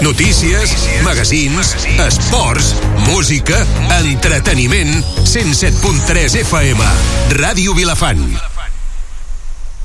Notícies, magazins, esports, música, entreteniment. 107.3 FM. Ràdio Vilafant.